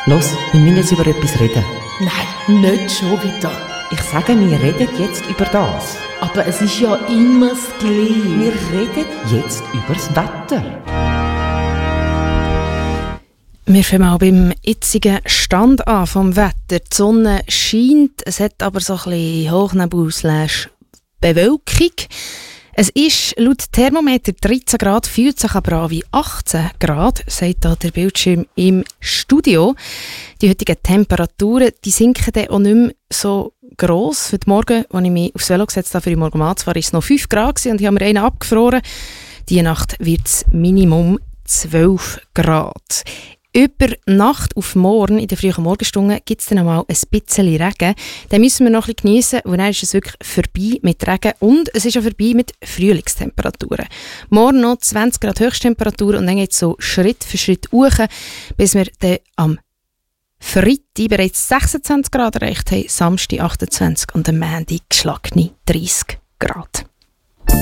Los, wir müssen jetzt über etwas reden. Nein, nicht schon wieder. Ich sage, wir reden jetzt über das. Aber es ist ja immer das Gleiche. Wir reden jetzt über das Wetter. Wir fangen mal beim jetzigen Stand an vom Wetter. Die Sonne scheint, es hat aber so ein bisschen Hochnebel/Bewölkung. Es ist laut Thermometer 13 Grad, fühlt sich aber an wie 18 Grad, sagt da der Bildschirm im Studio. Die heutigen Temperaturen, die sinken dann auch nicht mehr so gross. Für den Morgen, als ich mich aufs Velo gesetzt habe, für den Morgen zu fahren, war es noch 5 Grad gewesen, und ich habe mir einen abgefroren. Diese Nacht wird es Minimum 12 Grad. Über Nacht auf morgen, in den frühen Morgenstunden, gibt es dann einmal ein bisschen Regen. Dann müssen wir noch ein bisschen geniessen, und dann ist es wirklich vorbei mit Regen und es ist auch vorbei mit Frühlingstemperaturen. Morgen noch 20 Grad Höchsttemperatur und dann geht es so Schritt für Schritt hoch, bis wir dann am Freitag bereits 26 Grad erreicht haben, Samstag 28 und am Montag geschlagene 30 Grad.